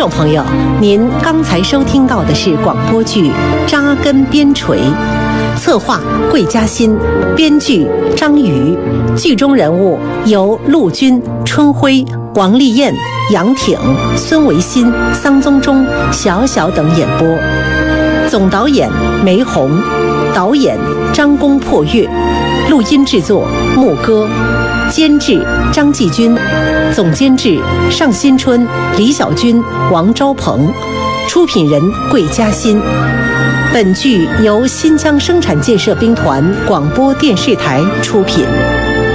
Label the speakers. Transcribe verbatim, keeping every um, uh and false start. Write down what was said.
Speaker 1: 众朋友，您刚才收听到的是广播剧《扎根边陲》，策划桂嘉欣，编剧张瑜，剧中人物由陆军、春晖、王丽燕、杨挺、孙维新、桑宗忠、小小等演播。总导演梅红，导演张公破月，录音制作牧歌，监制张继军，总监制尚新春、李小军、王昭鹏，出品人桂嘉欣。本剧由新疆生产建设兵团广播电视台出品。